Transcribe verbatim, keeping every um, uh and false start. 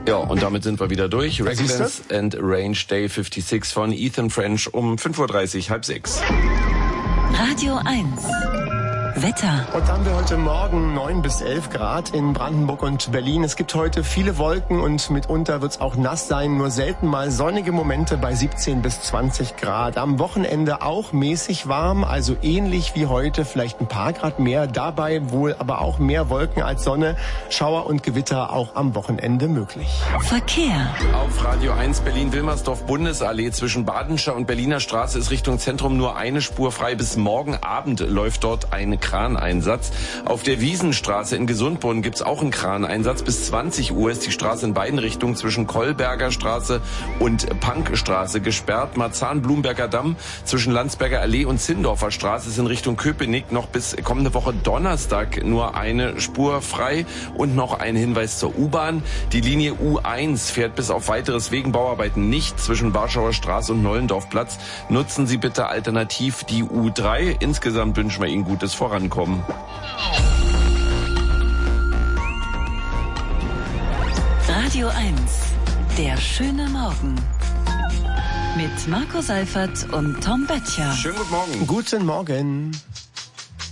Ja, und damit sind wir wieder durch. Residence and Range Day fünfundsechzig von Ethan French um fünf Uhr dreißig, halb sechs. Radio eins. Wetter. Und da haben wir heute Morgen neun bis elf Grad in Brandenburg und Berlin. Es gibt heute viele Wolken und mitunter wird es auch nass sein. Nur selten mal sonnige Momente bei siebzehn bis zwanzig Grad. Am Wochenende auch mäßig warm, also ähnlich wie heute, vielleicht ein paar Grad mehr. Dabei wohl aber auch mehr Wolken als Sonne. Schauer und Gewitter auch am Wochenende möglich. Verkehr. Auf Radio eins Berlin-Wilmersdorf Bundesallee zwischen Badenscher und Berliner Straße ist Richtung Zentrum nur eine Spur frei. Bis morgen Abend läuft dort eine Kraneinsatz. Auf der Wiesenstraße in Gesundbrunnen gibt es auch einen Kraneinsatz. Bis zwanzig Uhr ist die Straße in beiden Richtungen zwischen Kolberger Straße und Pankstraße gesperrt. Marzahn-Blumberger Damm zwischen Landsberger Allee und Zindorfer Straße ist in Richtung Köpenick noch bis kommende Woche Donnerstag nur eine Spur frei. Und noch ein Hinweis zur U-Bahn. Die Linie U eins fährt bis auf weiteres wegen Bauarbeiten nicht zwischen Warschauer Straße und Nollendorfplatz. Nutzen Sie bitte alternativ die U drei. Insgesamt wünschen wir Ihnen gutes Vorankommen. Radio eins. Der schöne Morgen. Mit Marco Seifert und Tom Böttcher. Schönen guten Morgen. Guten Morgen.